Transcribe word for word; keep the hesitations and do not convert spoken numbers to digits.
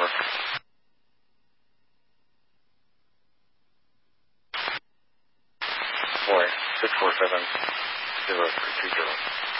over. Boy, six four seven, zero three two zero.